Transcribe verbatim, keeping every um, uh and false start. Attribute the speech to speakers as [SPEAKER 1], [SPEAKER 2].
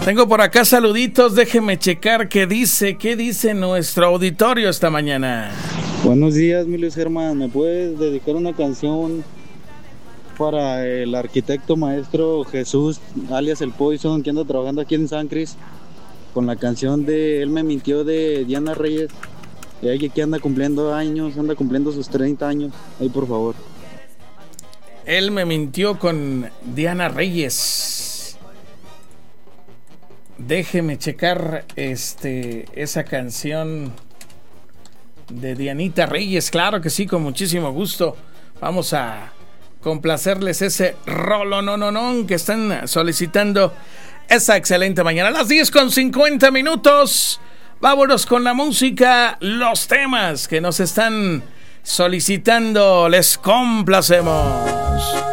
[SPEAKER 1] Tengo por acá saluditos, déjeme checar qué dice, qué dice nuestro auditorio esta mañana.
[SPEAKER 2] Buenos días, mi Luis Germán, ¿me puedes dedicar una canción para el arquitecto maestro Jesús, alias el Poison, que anda trabajando aquí en San Cris, con la canción de Él me mintió de Diana Reyes? Y alguien que anda cumpliendo años, anda cumpliendo sus treinta años, ahí por favor.
[SPEAKER 1] Él me mintió con Diana Reyes. Déjeme checar este esa canción de Dianita Reyes, claro que sí, con muchísimo gusto. Vamos a complacerles ese rolo no no no que están solicitando esa excelente mañana. A las diez con cincuenta minutos. Vámonos con la música, los temas que nos están solicitando, les complacemos.